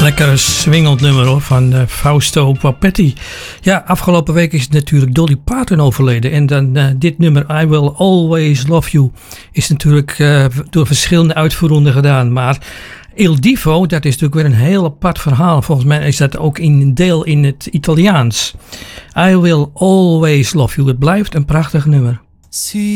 Lekker swingend nummer hoor, van Fausto Papetti. Ja, afgelopen week is natuurlijk Dolly Parton overleden. En dan dit nummer I Will Always Love You is natuurlijk door verschillende uitvoerenden gedaan. Maar Il Divo, dat is natuurlijk weer een heel apart verhaal. Volgens mij is dat ook een deel in het Italiaans. I Will Always Love You, het blijft een prachtig nummer.